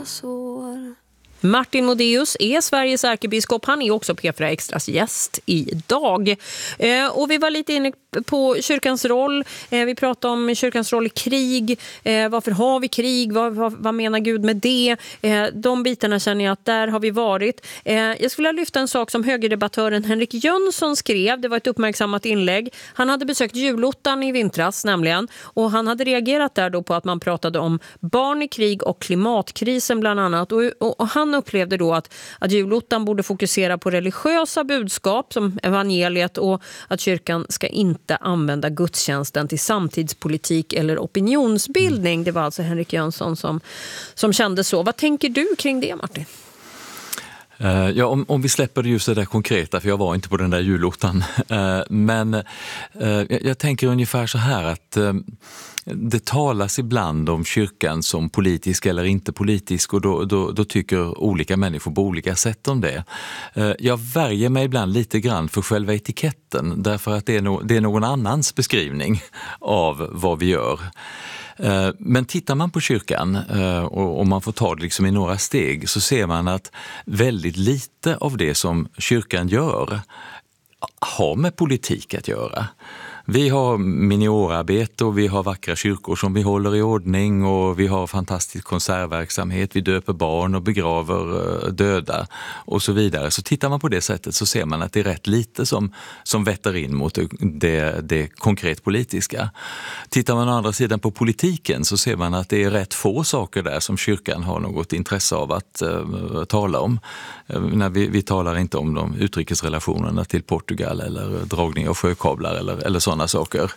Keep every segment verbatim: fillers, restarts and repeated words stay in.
sår. Martin Modéus är Sveriges ärkebiskop. Han är också P fyra Extras gäst idag. Eh, och vi var lite inne på kyrkans roll. Eh, vi pratade om kyrkans roll i krig. Eh, varför har vi krig? Vad, vad, vad menar Gud med det? Eh, de bitarna känner jag att där har vi varit. Eh, jag skulle vilja lyfta en sak som högerdebattören Henrik Jönsson skrev. Det var ett uppmärksammat inlägg. Han hade besökt julottan i vintras nämligen. Och han hade reagerat där då på att man pratade om barn i krig och klimatkrisen bland annat. Och, och, och han upplevde då att, att julottan borde fokusera på religiösa budskap som evangeliet och att kyrkan ska inte använda gudstjänsten till samtidspolitik eller opinionsbildning. Det var alltså Henrik Jönsson som, som kände så. Vad tänker du kring det, Martin? Uh, ja, om, om vi släpper just det där konkreta, för jag var inte på den där julottan. Uh, men uh, jag, jag tänker ungefär så här att uh, det talas ibland om kyrkan som politisk eller inte politisk och då, då, då tycker olika människor på olika sätt om det. Uh, jag värjer mig ibland lite grann för själva etiketten därför att det är, no, det är någon annans beskrivning av vad vi gör. Men tittar man på kyrkan och man får ta det liksom i några steg så ser man att väldigt lite av det som kyrkan gör har med politik att göra. Vi har miniorarbete och vi har vackra kyrkor som vi håller i ordning och vi har fantastisk konsertverksamhet, vi döper barn och begraver döda och så vidare. Så tittar man på det sättet så ser man att det är rätt lite som, som vetter in mot det, det konkret politiska. Tittar man å andra sidan på politiken så ser man att det är rätt få saker där som kyrkan har något intresse av att uh, tala om. Uh, när vi, vi talar inte om de utrikesrelationerna till Portugal eller dragning av sjökablar eller, eller så. Saker.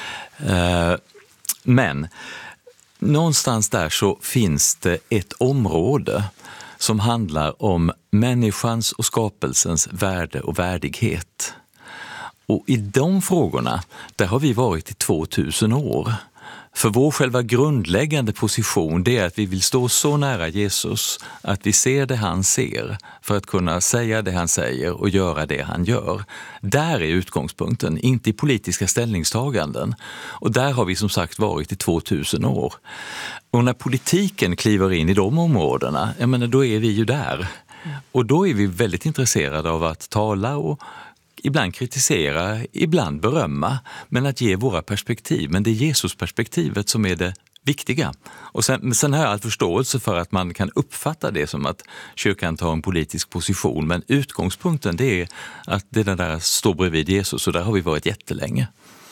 Men någonstans där så finns det ett område som handlar om människans och skapelsens värde och värdighet. Och i de frågorna, där har vi varit i tvåtusen år. För vår själva grundläggande position det är att vi vill stå så nära Jesus att vi ser det han ser för att kunna säga det han säger och göra det han gör. Där är utgångspunkten, inte i politiska ställningstaganden. Och där har vi som sagt varit i tvåtusen år. Och när politiken kliver in i de områdena, jag menar, då är vi ju där. Och då är vi väldigt intresserade av att tala och ibland kritisera, ibland berömma, men att ge våra perspektiv. Men det är Jesus-perspektivet som är det viktiga. Och sen, sen har jag all förståelse för att man kan uppfatta det som att kyrkan tar en politisk position. Men utgångspunkten det är att det där står bredvid Jesus och där har vi varit jättelänge.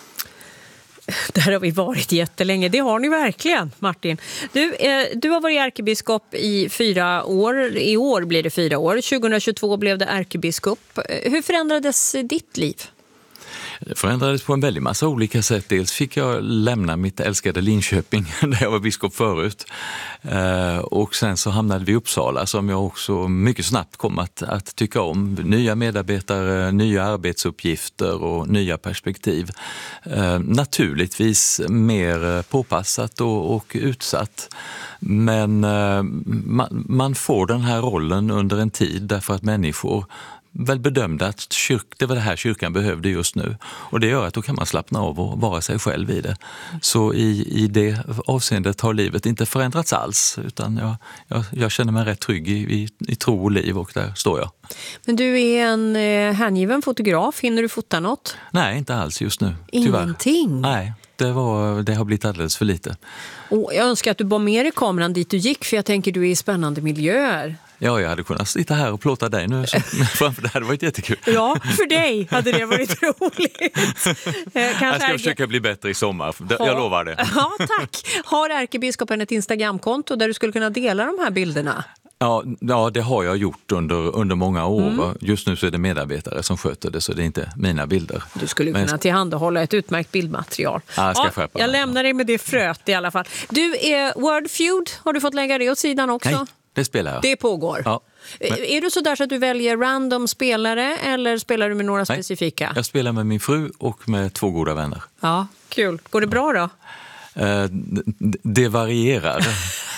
Där har vi varit jättelänge. Det har ni verkligen, Martin. Du, eh, du har varit ärkebiskop i fyra år. I år blir det fyra år. tjugohundratjugotvå blev det ärkebiskop. Hur förändrades ditt liv? Det förändrades på en väldigt massa olika sätt. Dels fick jag lämna mitt älskade Linköping där jag var biskop förut. Och sen så hamnade vi i Uppsala som jag också mycket snabbt kom att, att tycka om. Nya medarbetare, nya arbetsuppgifter och nya perspektiv. Naturligtvis mer påpassat och, och utsatt. Men man, man får den här rollen under en tid därför att människor väl bedömde att kyrk, det var det här kyrkan behövde just nu. Och det gör att då kan man slappna av och vara sig själv i det. Så i, i det avseendet har livet inte förändrats alls. Utan jag, jag, jag känner mig rätt trygg i, i, i tro och liv och där står jag. Men du är en eh, hängiven fotograf. Hinner du fota något? Nej, inte alls just nu. Ingenting? Tyvärr. Nej. Det, var, det har blivit alldeles för lite. Och jag önskar att du bar med dig kameran dit du gick för jag tänker du är i spännande miljöer. Ja, jag hade kunnat sitta här och plåta dig nu framför det hade varit jättekul. Ja, för dig hade det varit roligt. Kanske jag ska försöka bli bättre i sommar, jag ha, lovar det. Ja, tack. Har ärkebiskopen ett Instagramkonto där du skulle kunna dela de här bilderna? Ja, ja, det har jag gjort under, under många år. Mm. Just nu så är det medarbetare som sköter det så det är inte mina bilder. Du skulle kunna jag... tillhandahålla ett utmärkt bildmaterial. Ja, jag ska ja, jag lämnar dig med det fröet i alla fall. Du, är Wordfeud, har du fått lägga det åt sidan också? Nej, det spelar jag. Det pågår. Ja. Men... Är du så där så att du väljer random spelare eller spelar du med några Nej, specifika? Jag spelar med min fru och med två goda vänner. Ja, kul. Går det bra då? Uh, det varierar.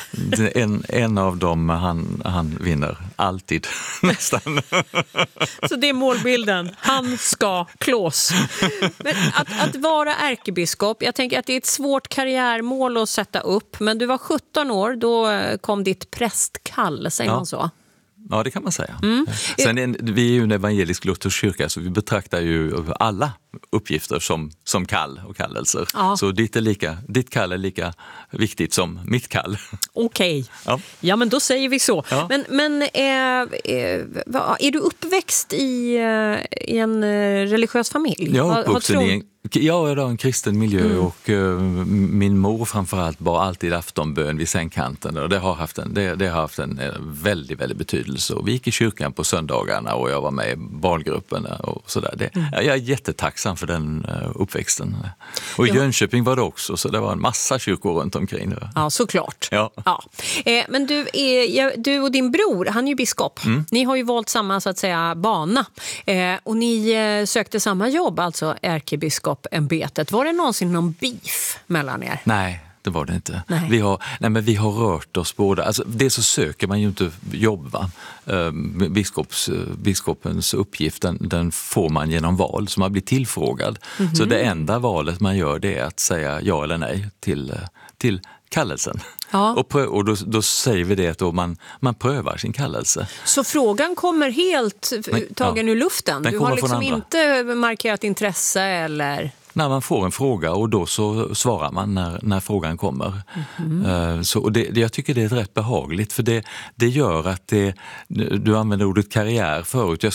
En, en av dem, han, han vinner alltid, nästan. Så det är målbilden. Han ska klås. Men att, att vara ärkebiskop, jag tänker att det är ett svårt karriärmål att sätta upp. Men du var sjutton år, då kom ditt prästkall, säger Ja. man så? Ja, det kan man säga. Mm. Sen är, vi är ju en evangelisk luthersk kyrka, så vi betraktar ju alla uppgifter som, som kall och kallelser. Ja. Så ditt, är lika, ditt kall är lika viktigt som mitt kall. Okej, okay. Ja. ja men då säger vi så. Ja. Men, men eh, är du uppväxt i, i en religiös familj? Jag är uppvuxen vad, vad i en, jag är då en kristen miljö mm. och uh, min mor framförallt bar alltid aftonbön vid sängkanten. Och det har haft en, det, det har haft en väldigt, väldigt betydelse. Och vi gick i kyrkan på söndagarna och jag var med i barngruppen och sådär. Det, mm. Jag är jättetacksam för den uh, uppväxten. Och i ja. Jönköping var det också, så det var en massa kyrkor runt omkring. Ja, såklart. Ja. Ja. Eh, men du, är, ja, du och din bror, han är ju biskop. Mm. Ni har ju valt samma, så att säga, bana. Eh, och ni eh, sökte samma jobb, alltså ärkebiskop. Ämbetet. Var det någonsin någon beef mellan er? Nej, det var det inte. Nej. Vi har, nej, men vi har rört oss båda. Alltså, det så söker man ju inte jobb. Va? Biskops, biskopens uppgift den, den får man genom val, så man blir tillfrågad. Mm-hmm. Så det enda valet man gör, det är att säga ja eller nej till, till kallelsen. Ja. Och, prö- och då, då säger vi det att då man, man prövar sin kallelse. Så frågan kommer helt tagen ja. ur luften? Den du har liksom inte markerat intresse eller... När man får en fråga och då så svarar man när, när frågan kommer. Mm-hmm. Så, och det, det, jag tycker det är rätt behagligt, för det, det gör att det, du använder ordet karriär förut. Jag,